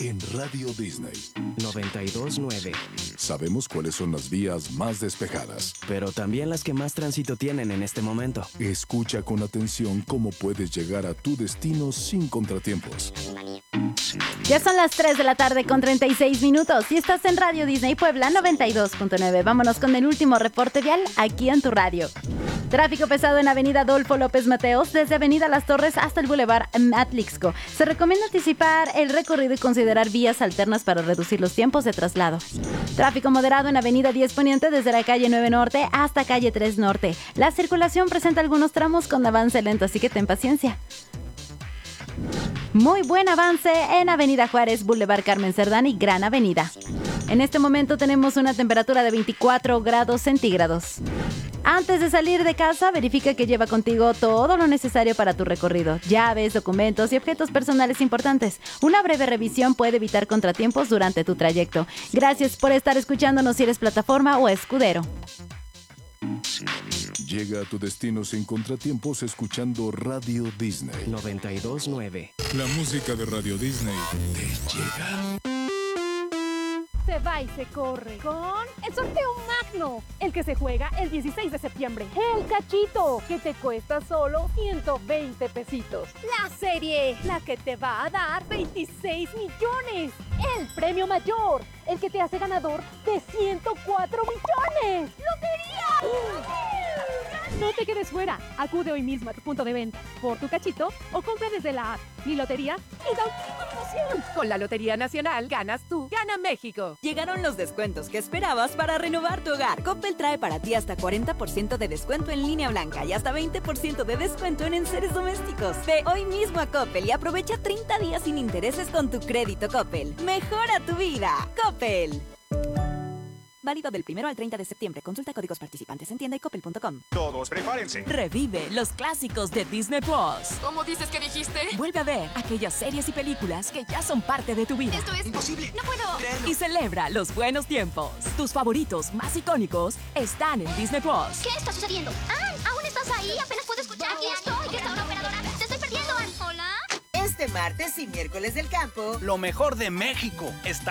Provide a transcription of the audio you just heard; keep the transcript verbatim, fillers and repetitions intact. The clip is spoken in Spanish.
en Radio Disney noventa y dos punto nueve. Sabemos cuáles son las vías más despejadas, pero también las que más tránsito tienen en este momento. Escucha con atención cómo puedes llegar a tu destino sin contratiempos. Ya son las tres de la tarde con treinta y seis minutos y estás en Radio Disney Puebla noventa y dos punto nueve. Vámonos con el último reporte vial aquí en tu radio. Tráfico pesado en Avenida Adolfo López Mateos, desde Avenida Las Torres hasta el Boulevard Atlixco. Se recomienda anticipar el recorrido y considerar vías alternas para reducir los tiempos de traslado. Tráfico moderado en Avenida diez Poniente, desde la calle nueve Norte hasta calle tres Norte. La circulación presenta algunos tramos con avance lento, así que ten paciencia. Muy buen avance en Avenida Juárez, Boulevard Carmen Cerdán y Gran Avenida. En este momento tenemos una temperatura de veinticuatro grados centígrados. Antes de salir de casa, verifica que lleva contigo todo lo necesario para tu recorrido: llaves, documentos y objetos personales importantes. Una breve revisión puede evitar contratiempos durante tu trayecto. Gracias por estar escuchándonos si eres plataforma o escudero. Llega a tu destino sin contratiempos escuchando Radio Disney noventa y dos punto nueve. La música de Radio Disney te llega. Se va y se corre con el sorteo magno, el que se juega el dieciséis de septiembre. El cachito, que te cuesta solo ciento veinte pesitos. La serie, la que te va a dar veintiséis millones. El premio mayor, el que te hace ganador de ciento cuatro millones. ¡Lotería! No te quedes fuera. Acude hoy mismo a tu punto de venta por tu cachito o compra desde la app Mi Lotería y da un emoción. Con la Lotería Nacional ganas tú, gana México. Llegaron los descuentos que esperabas para renovar tu hogar. Coppel trae para ti hasta cuarenta por ciento de descuento en línea blanca y hasta veinte por ciento de descuento en enseres domésticos. Ve hoy mismo a Coppel y aprovecha treinta días sin intereses con tu crédito Coppel. Mejora tu vida. Coppel. Válido del primero al treinta de septiembre. Consulta códigos participantes en tienda y coppel punto com. Todos prepárense. Revive los clásicos de Disney Plus. ¿Cómo dices que dijiste? Vuelve a ver aquellas series y películas que ya son parte de tu vida. Esto es imposible. No puedo creerlo. Y celebra los buenos tiempos. Tus favoritos más icónicos están en Disney Plus. ¿Qué está sucediendo? Ann, ¿aún estás ahí? Apenas puedo escuchar. Aquí estoy, que está una operadora. Te estoy perdiendo, Ann. Hola. Este martes y miércoles del campo, Lo mejor de México está